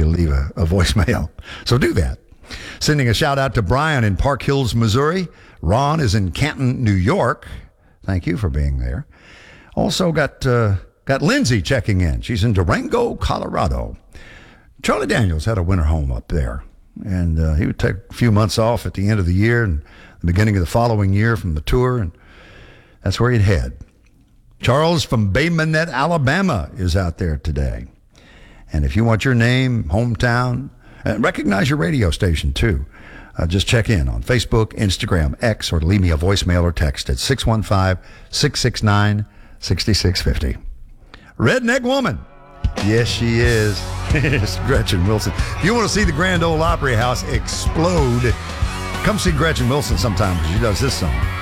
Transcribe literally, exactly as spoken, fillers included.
you leave a, a voicemail. So do that. Sending a shout out to Brian in Park Hills, Missouri. Ron is in Canton, New York. Thank you for being there. Also got uh, got Lindsay checking in. She's in Durango, Colorado. Charlie Daniels had a winter home up there, and uh, he would take a few months off at the end of the year and the beginning of the following year from the tour, and that's where he'd head. Charles from Bay Minette, Alabama is out there today. And if you want your name, hometown, and recognize your radio station too, uh, just check in on Facebook, Instagram, X, or leave me a voicemail or text at six one five, six six nine, six six five zero. Redneck Woman. Yes, she is. It's Gretchen Wilson. If you want to see the Grand Ole Opry House explode, come see Gretchen Wilson sometime because she does this song.